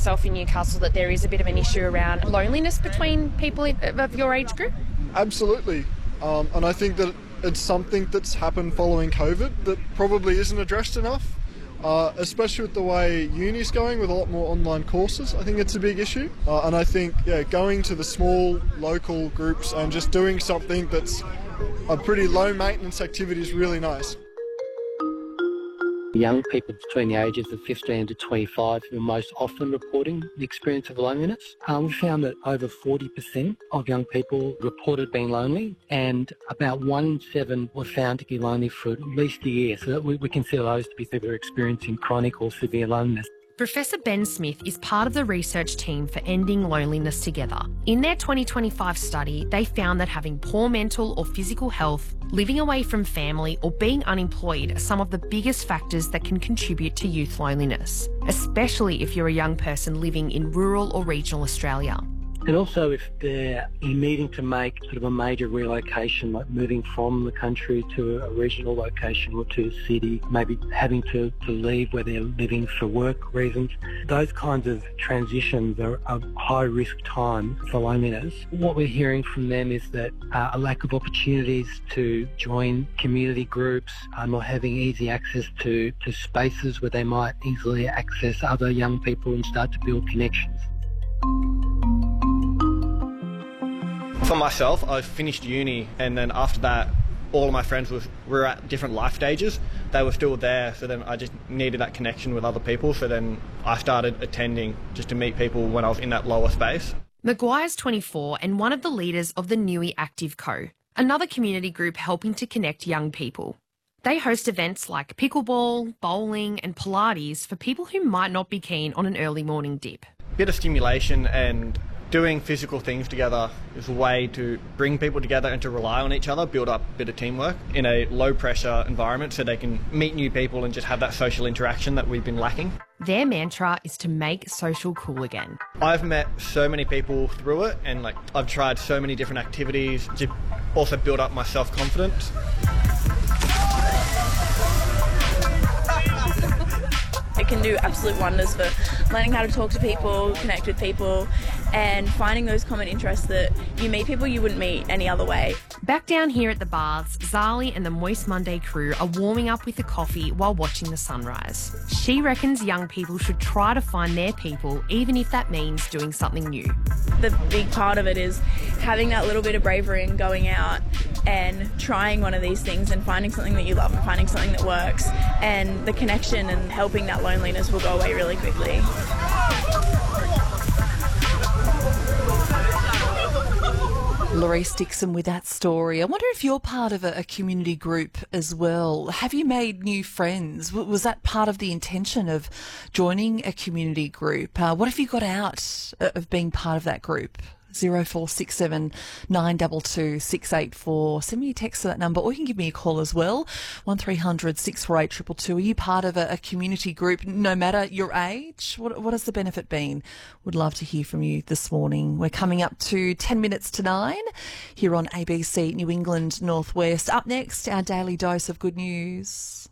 yourself in Newcastle that there is a bit of an issue around loneliness between people of your age group? Absolutely. And I think that it's something that's happened following COVID that probably isn't addressed enough, especially with the way uni's going with a lot more online courses. I think it's a big issue. And I think, going to the small local groups and just doing something that's a pretty low maintenance activity is really nice. Young people between the ages of 15 to 25 who are most often reporting the experience of loneliness. We found that over 40% of young people reported being lonely, and about 1 in 7 were found to be lonely for at least a year. So we consider those to be people who are experiencing chronic or severe loneliness. Professor Ben Smith is part of the research team for Ending Loneliness Together. In their 2025 study, they found that having poor mental or physical health, living away from family or being unemployed are some of the biggest factors that can contribute to youth loneliness, especially if you're a young person living in rural or regional Australia. And also if they're needing to make sort of a major relocation, like moving from the country to a regional location or to a city, maybe having to leave where they're living for work reasons. Those kinds of transitions are a high-risk time for loneliness. What we're hearing from them is that a lack of opportunities to join community groups, not having easy access to spaces where they might easily access other young people and start to build connections. For myself, I finished uni, and then after that, all of my friends were at different life stages. They were still there, so then I just needed that connection with other people. So then I started attending just to meet people when I was in that lower space. Maguire's 24 and one of the leaders of the Newey Active Co, another community group helping to connect young people. They host events like pickleball, bowling and Pilates for people who might not be keen on an early morning dip. Bit of stimulation and doing physical things together is a way to bring people together and to rely on each other, build up a bit of teamwork in a low-pressure environment so they can meet new people and just have that social interaction that we've been lacking. Their mantra is to make social cool again. I've met so many people through it, and I've tried so many different activities to also build up my self-confidence. It can do absolute wonders for learning how to talk to people, connect with people, and finding those common interests that you meet people you wouldn't meet any other way. Back down here at the baths, Zali and the Moist Monday crew are warming up with a coffee while watching the sunrise. She reckons young people should try to find their people, even if that means doing something new. The big part of it is having that little bit of bravery and going out and trying one of these things and finding something that you love and finding something that works, and the connection and helping that loneliness will go away really quickly. Louise Dixon with that story. I wonder if you're part of a community group as well. Have you made new friends? Was that part of the intention of joining a community group? What have you got out of being part of that group? 0467 922 684. Send me a text to that number, or you can give me a call as well. 1300 648 222. Are you part of a community group, no matter your age? What has the benefit been? Would love to hear from you this morning. We're coming up to 10 minutes to 9 here on ABC New England Northwest. Up next, our daily dose of good news.